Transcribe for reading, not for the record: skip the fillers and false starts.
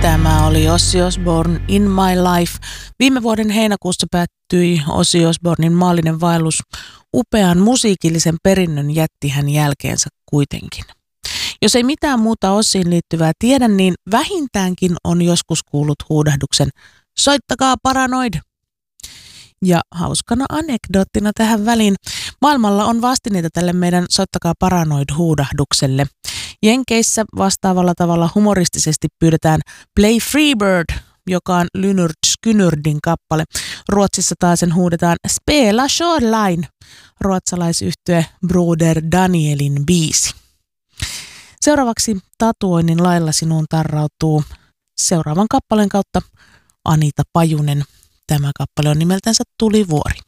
Tämä oli Ozzy Osbourne In My Life. Viime vuoden heinäkuussa päättyi Ozzy Osbournen maallinen vaellus. Upean musiikillisen perinnön jätti hän jälkeensä kuitenkin. Jos ei mitään muuta Ozzyin liittyvää tiedä, niin vähintäänkin on joskus kuullut huudahduksen "Soittakaa Paranoid!" Ja hauskana anekdoottina tähän väliin. Maailmalla on vastineita tälle meidän "Soittakaa Paranoid"-huudahdukselle. Jenkeissä vastaavalla tavalla humoristisesti pyydetään "Play Freebird", joka on Lynyrd Skynyrdin kappale. Ruotsissa taasen huudetaan "Spela Shoreline", ruotsalaisyhtye Broder Danielin biisi. Seuraavaksi Tatuoinnin lailla sinuun tarrautuu seuraavan kappaleen kautta Anita Pajunen. Tämä kappale on nimeltänsä Tulivuori.